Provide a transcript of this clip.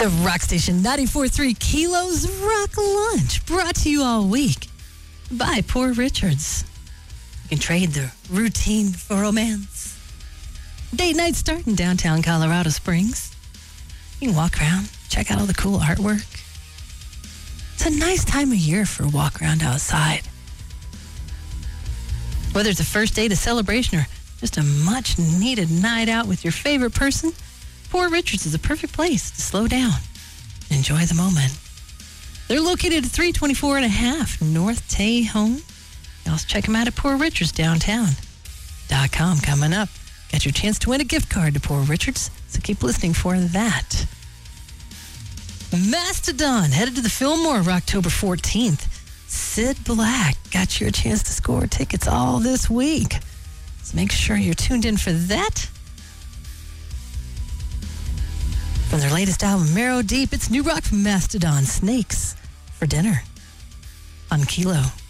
The Rock Station 94.3 Kilos Rock Lunch, brought to you all week by Poor Richards. You can trade the routine for romance. Date night start in downtown Colorado Springs. You can walk around, check out all the cool artwork. It's a nice time of year for a walk around outside. Whether it's a first date, a celebration, or just a much-needed night out with your favorite person, Poor Richards is a perfect place to slow down and enjoy the moment. They're located at 324 and a half North Tejon. You also check them out at PoorRichardsDowntown.com. Coming up, got your chance to win a gift card to Poor Richards, so keep listening for that. Mastodon headed to the Fillmore October 14th. Sid Black got you a chance to score tickets all this week. So make sure you're tuned in for that. From their latest album, Marrow Deep, it's new rock from Mastodon, Snakes for Dinner on Kilo.